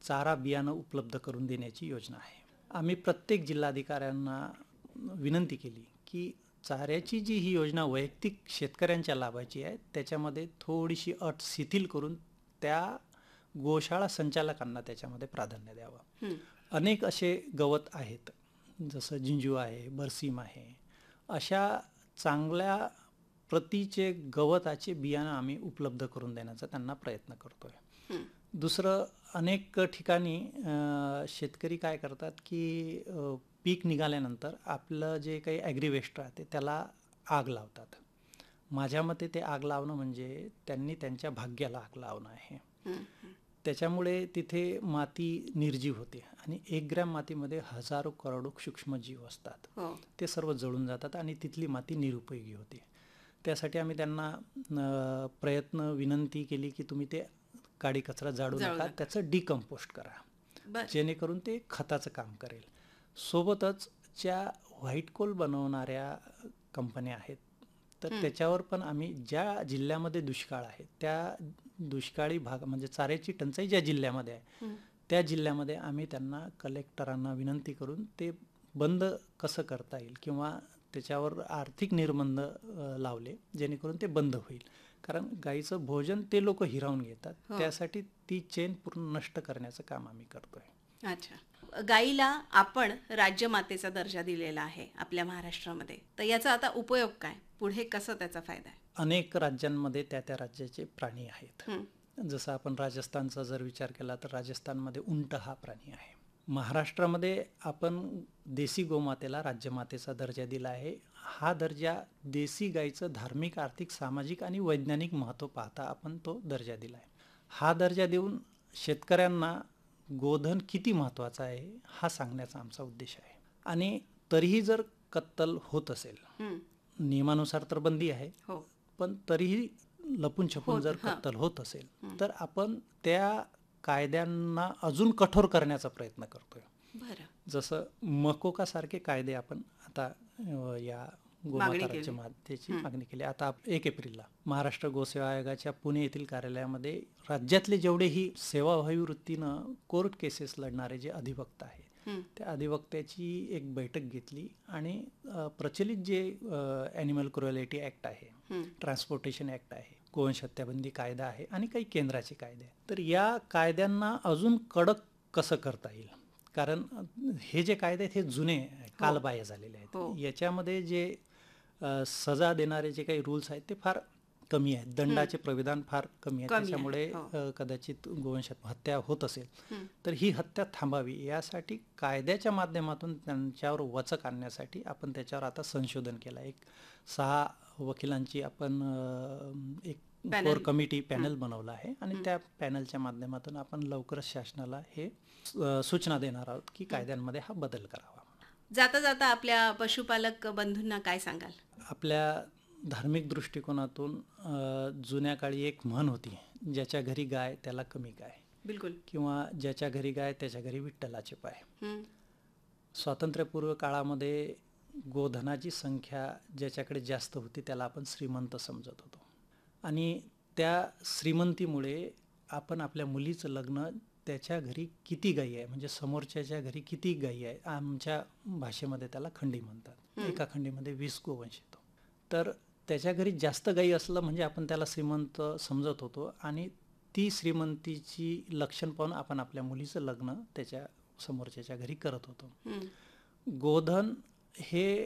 चारा बियाणं उपलब्ध करून देण्याची योजना आहे. आम्ही प्रत्येक जिल्हाधिकाऱ्यांना विनंती केली की चाऱ्याची जी ही योजना वैयक्तिक शेतकऱ्यांच्या लाभाची आहे त्याच्यामध्ये थोडीशी अट शिथिल करून त्या गोशाळा संचालकांना त्याच्यामध्ये प्राधान्य द्यावं. अनेक असे गवत आहेत, जसं जिंजू आहे, बरसीम आहे, अशा चांगल्या प्रतीचे गवताचे बियाणं आम्ही उपलब्ध करून देण्याचा त्यांना प्रयत्न करतोय. दुसरं, अनेक ठिकाणी शेतकरी काय करतात की पीक निघाल्यानंतर आपलं जे काही ॲग्री वेस्ट राहते त्याला आग लावतात. माझ्या मते ते आग लावणं म्हणजे त्यांनी त्यांच्या भाग्याला आग लावणं आहे. त्याच्यामुळे तिथे माती निर्जीव होते आणि 1 ग्रॅम मातीमध्ये हजारो करोडो सूक्ष्मजीव असतात. ते सर्व जळून जातात आणि तिथली माती निरुपयोगी होते. त्यासाठी आम्ही त्यांना विनंती केली की तुम्ही ते काडी कचरा जाळू नका, त्याचं डिकम्पोस्ट करा, जेणेकरून ते खताचं काम करेल. सोबतच ज्या व्हाईट कोल बनवणाऱ्या कंपन्या आहेत तर त्याच्यावर पण आम्ही ज्या जिल्ह्यामध्ये दुष्काळ आहे त्या दुष्काळी भाग म्हणजे चाऱ्याची टंचाई ज्या जिल्ह्यामध्ये आहे त्या जिल्ह्यामध्ये आम्ही त्यांना कलेक्टरांना विनंती करून ते बंद कसं करता येईल किंवा त्याच्यावर आर्थिक निर्बंध लावले जेणेकरून ते बंद होईल. कारण गाईचं भोजन ते लोक हिरावून घेतात, त्यासाठी ती चेन पूर्ण नष्ट करण्याचं काम आम्ही करतोय. अच्छा, गाईला आपण राज्यमातेचा दर्जा दिलेला आहे आपल्या महाराष्ट्रामध्ये, तर याचा आता उपयोग काय, पुढे कसं त्याचा फायदा आहे? अनेक राज्यांमध्ये त्या त्या राज्याचे प्राणी आहेत. जसं आपण राजस्थानचा जर विचार केला तर राजस्थानमध्ये उंट हा प्राणी आहे. महाराष्ट्रामध्ये आपण देशी गोमातेला राज्यमातेचा दर्जा दिला आहे. हा दर्जा देशी गाईचं धार्मिक, आर्थिक, सामाजिक आणि वैज्ञानिक महत्त्व पाहता आपण तो दर्जा दिला आहे. हा दर्जा देऊन शेतकऱ्यांना गोधन किती महत्त्वाचा आहे हा सांगण्याचा आमचा उद्देश आहे. आणि तरीही जर कत्तल होत असेल, नियमानुसार तर बंदी आहे, पण तरीही लपून छपून जर कत्तल होत असेल तर आपण त्या कायद्यांना अजून कठोर करण्याचा प्रयत्न करतोय. जसं मकोकासारखे कायदे आपण आता या गोमाता राज्यमातेची मागणी केली. आता 1 एप्रिलला महाराष्ट्र गोसेवा आयोगाच्या पुणे येथील कार्यालयामध्ये राज्यातले जेवढेही सेवाभावी वृत्तीनं कोर्ट केसेस लढणारे जे अधिवक्ता आहेत त्या अधिवक्त्याची एक बैठक घेतली आणि प्रचलित जे ॲनिमल क्रुएलिटी ॲक्ट आहे, ट्रान्सपोर्टेशन ॲक्ट आहे, गोवंश हत्याबंदी कायदा आहे आणि काही केंद्राचे कायदे आहेत, तर या कायद्यांना अजून कडक कसं करता येईल. कारण हे जे कायदे आहेत हे जुने कालबाह्य झालेले आहेत. याच्यामध्ये जे सजा देणारे जे काही रूल्स आहेत ते फार कमी आहेत, दंडाचे प्रविधान फार कमी आहे. त्याच्यामुळे कदाचित गोवंश हत्या होत असेल तर ही हत्या थांबावी यासाठी कायद्याच्या माध्यमातून त्यांच्यावर वचक आणण्यासाठी आपण त्याच्यावर आता संशोधन केलं. एक 6 वकिलांची आपण एक कोर कमिटी पॅनल बनवला आहे आणि त्या पॅनलच्या माध्यमातून आपण लवकरच शासनाला हे सूचना देणार आहोत की कायद्यांमध्ये हा बदल करावा. जाता जाता आपल्या पशुपालक बंधूंना काय सांगाल? आपल्या धार्मिक दृष्टिकोनातून जुन्या काळी एक म्हण होती, ज्याच्या घरी गाय त्याला कमी गाय. बिलकुल. किंवा ज्याच्या घरी गाय त्याच्या घरी विठ्ठलाचे पाय. स्वातंत्र्यपूर्व काळामध्ये गोधनाची संख्या ज्याच्याकडे जास्त होती त्याला आपण श्रीमंत समजत होतो आणि त्या श्रीमंतीमुळे आपण आपल्या मुलीचं लग्न त्याच्या घरी किती गायी आहे म्हणजे समोरच्याच्या घरी किती गायी आहे, आमच्या भाषेमध्ये त्याला खंडी म्हणतात, एका खंडीमध्ये 20 गोवंश येतो, तर त्याच्या घरी जास्त गायी असलं म्हणजे आपण त्याला श्रीमंत समजत होतो आणि ती श्रीमंतीची लक्षण पाहून आपण आपल्या मुलीचं लग्न त्याच्या समोरच्याच्या घरी करत होतो. गोधन हे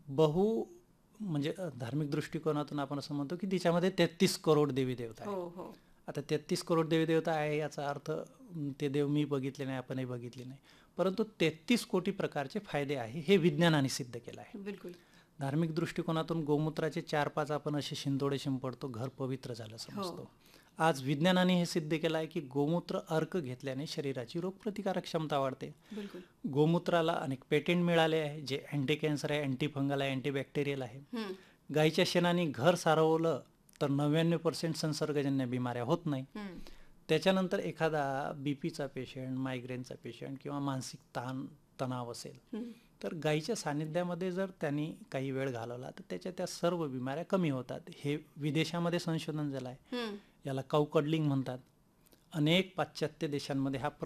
म्हणजे धार्मिक दृष्टिकोनातून आपण असं म्हणतो की तिच्यामध्ये 33 करोड देवी देवता आहे. आता 33 करोड देवी देवता आहे याचा अर्थ ते देव मी बघितले नाही, आपणही बघितले नाही, परंतु 33 कोटी प्रकारचे फायदे आहे हे विज्ञानाने सिद्ध केलं आहे. बिलकुल. धार्मिक दृष्टिकोनातून गोमूत्राचे 4-5 आपण असे शिंतोडे शिंपडतो, घर पवित्र झालं समजतो. आज विज्ञानाने हे सिद्ध केलं आहे की गोमूत्र अर्क घेतल्याने शरीराची रोगप्रतिकारक क्षमता वाढते. गोमूत्राला अनेक पेटेंट मिळाले आहे जे अँटी कॅन्सर आहे, अँटी फंगल आहे, अँटीबॅक्टेरियल आहे. गायीच्या शेणाने घर सारवलं तर 99% संसर्गजन्य बिमाऱ्या होत नाही. त्याच्यानंतर एखादा बीपीचा पेशंट, मायग्रेनचा पेशंट किंवा मानसिक तणाव असेल तर गायीच्या सानिध्यामध्ये जर त्यांनी काही वेळ घालवला तर त्याच्या त्या सर्व बिमाऱ्या कमी होतात. हे विदेशामध्ये संशोधन झालं आहे, याला काऊ कडलिंग म्हणतात. अनेक पाश्चात्य देशांमध्ये हा